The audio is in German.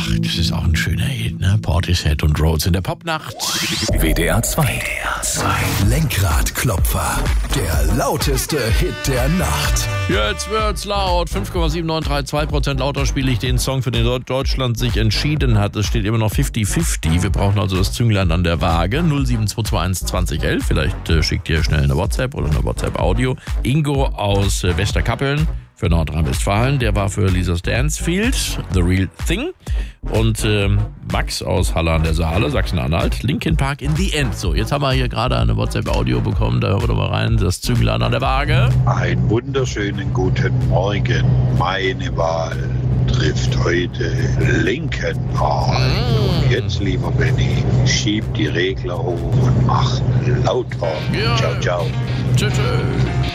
Ach, das ist auch ein schöner Hit, ne? Portishead und Rhodes in der Popnacht. WDR 2. Lenkradklopfer. Der lauteste Hit der Nacht. Jetzt wird's laut. 5,7932% lauter spiele ich den Song, für den Deutschland sich entschieden hat. Es steht immer noch 50-50. Wir brauchen also das Zünglein an der Waage. 07221 2011. Vielleicht schickt ihr schnell eine WhatsApp oder eine WhatsApp-Audio. Ingo aus Westerkappeln für Nordrhein-Westfalen. Der war für Lisa's Dancefield, The Real Thing. Und Max aus Halle an der Saale, Sachsen-Anhalt, Linkin Park in the End. So, jetzt haben wir hier gerade eine WhatsApp-Audio bekommen, da hören wir doch mal rein, das Zünglein an der Waage. Einen wunderschönen guten Morgen. Meine Wahl trifft heute Linkin Park. Und jetzt, lieber Benny, schieb die Regler hoch und mach lauter. Ja. Ciao, ciao. Tschüss.